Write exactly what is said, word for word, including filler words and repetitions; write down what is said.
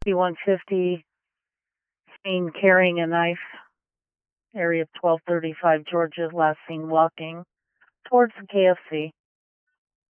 one fifty, seen carrying a knife, area of twelve thirty-five Georgia, last seen walking towards the K F C.